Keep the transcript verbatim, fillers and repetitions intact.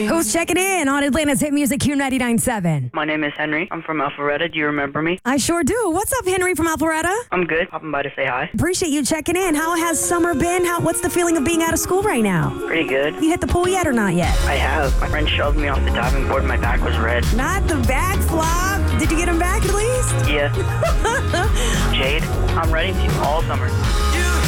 Who's checking in on Atlanta's hit music Q ninety-nine point seven? My name is Henry. I'm from Alpharetta. Do you remember me? I sure do. What's up, Henry from Alpharetta? I'm good. Popping by to say hi. Appreciate you checking in. How has summer been? How? What's the feeling of being out of school right now? Pretty good. You hit the pool yet or not yet? I have. My friend shoved me off the diving board. My back was red. Not the back flop. Did you get him back at least? Yeah. Jade, I'm writing to you all summer. You